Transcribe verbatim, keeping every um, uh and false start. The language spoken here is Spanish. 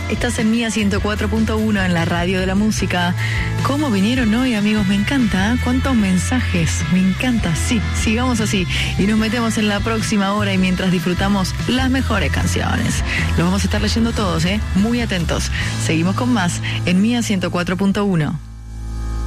Estás en Mía ciento cuatro punto uno en la radio de la música. ¿Cómo vinieron hoy, amigos? Me encanta, ¿eh? ¿Cuántos mensajes? Me encanta, sí, sigamos así. Y nos metemos en la próxima hora y mientras disfrutamos las mejores canciones. Los vamos a estar leyendo todos, ¿eh? Muy atentos. Seguimos con más en Mía ciento cuatro punto uno.